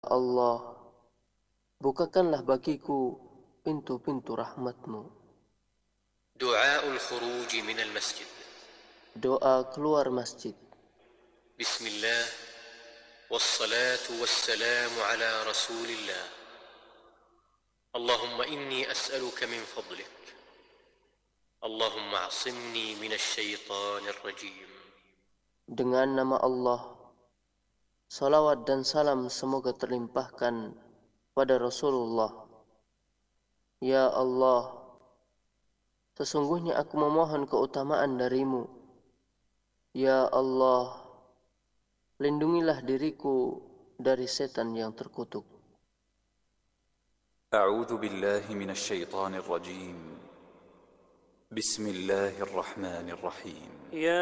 Allah, bukakanlah bagiku pintu-pintu rahmat-Mu. دعاء الخروج من المسجد. Doa keluar masjid. بسم الله والصلاة والسلام على رسول الله. اللهم إني أسألك من فضلك. اللهم اعصمني من الشيطان الرجيم. Dengan nama Allah, salawat dan salam semoga terlimpahkan pada Rasulullah. Ya Allah, sesungguhnya aku memohon keutamaan darimu. Ya Allah, lindungilah diriku dari setan yang terkutuk. أعوذ بالله من الشيطان الرجيم. بسم الله الرحمن الرحيم.